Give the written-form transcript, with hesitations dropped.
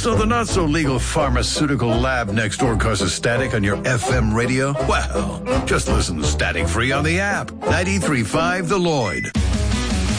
So the not-so-legal pharmaceutical lab next door causes static on your FM radio? Well, just listen to Static Free on the app. 93.5 The Lloyd.